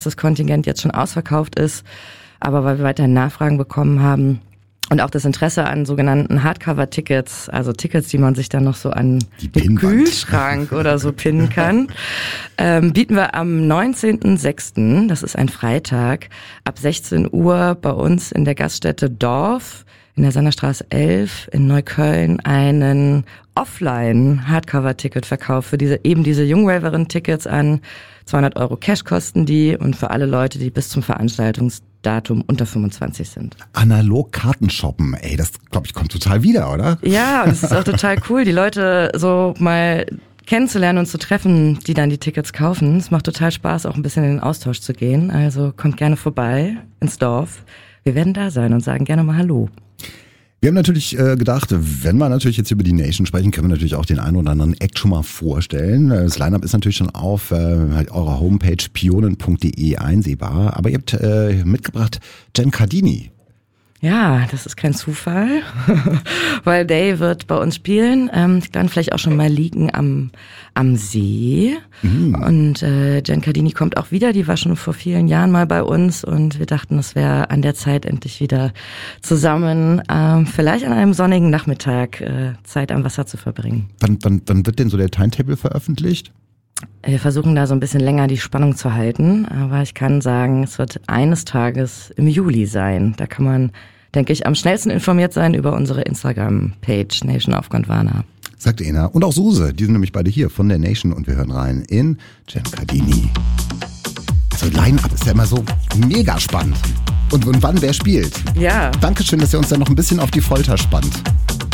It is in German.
das Kontingent jetzt schon ausverkauft ist, aber weil wir weiterhin Nachfragen bekommen haben und auch das Interesse an sogenannten Hardcover-Tickets, also Tickets, die man sich dann noch so an den Kühlschrank oder so pinnen kann, bieten wir am 19.06., das ist ein Freitag, ab 16 Uhr bei uns in der Gaststätte Dorf in der Sanderstraße 11 in Neukölln einen Offline-Hardcover-Ticketverkauf für diese Jungwaverin-Tickets an. 200 € Cash kosten die und für alle Leute, die bis zum Veranstaltungsdatum unter 25 sind. Analog Karten shoppen, ey, das glaube ich kommt total wieder, oder? Ja, und es ist auch total cool, die Leute so mal kennenzulernen und zu treffen, die dann die Tickets kaufen. Es macht total Spaß, auch ein bisschen in den Austausch zu gehen. Also kommt gerne vorbei ins Dorf. Wir werden da sein und sagen gerne mal Hallo. Wir haben natürlich gedacht, wenn wir natürlich jetzt über die Nation sprechen, können wir natürlich auch den einen oder anderen Act schon mal vorstellen. Das Line-Up ist natürlich schon auf eurer Homepage pionen.de einsehbar. Aber ihr habt mitgebracht Giancardini. Ja, das ist kein Zufall, weil Day wird bei uns spielen, dann vielleicht auch schon mal liegen am See. Und Giancardini kommt auch wieder, die war schon vor vielen Jahren mal bei uns und wir dachten, es wäre an der Zeit endlich wieder zusammen, vielleicht an einem sonnigen Nachmittag Zeit am Wasser zu verbringen. Wann wird denn so der Timetable veröffentlicht? Wir versuchen da so ein bisschen länger die Spannung zu halten, aber ich kann sagen, es wird eines Tages im Juli sein. Da kann man, denke ich, am schnellsten informiert sein über unsere Instagram-Page Nation auf Gondwana. Sagt Ena. Und auch Suse, die sind nämlich beide hier von der Nation und wir hören rein in Giancardini. Also Line-Up ist ja immer so mega spannend. Und wann wer spielt. Ja. Dankeschön, dass ihr uns da noch ein bisschen auf die Folter spannt.